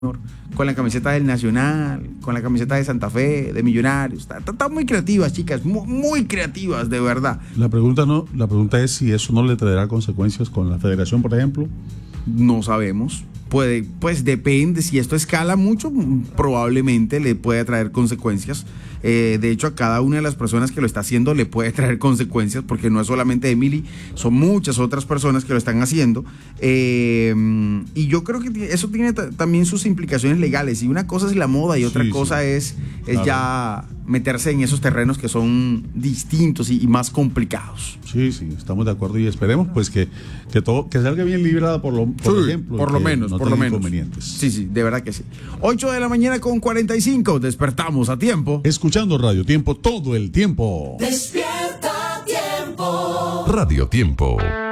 con la camiseta del Nacional, con la camiseta de Santa Fe, de Millonarios. Están muy creativas, chicas, muy creativas, de verdad. La pregunta es si eso no le traerá consecuencias con la federación, por ejemplo. No sabemos. Pues depende, si esto escala mucho, probablemente le puede traer consecuencias. De hecho, a cada una de las personas que lo está haciendo le puede traer consecuencias, porque no es solamente Emily, son muchas otras personas que lo están haciendo. Y yo creo que eso tiene también sus implicaciones legales. Y una cosa es la moda y otra cosa es claro, ya meterse en esos terrenos que son distintos y más complicados. Sí, estamos de acuerdo y esperemos pues que salga bien librada por ejemplo. Por lo menos. Inconvenientes. Sí, de verdad que sí. 8 de la mañana con 45, despertamos a tiempo. Escuchando Radio Tiempo todo el tiempo. Despierta Tiempo. Radio Tiempo.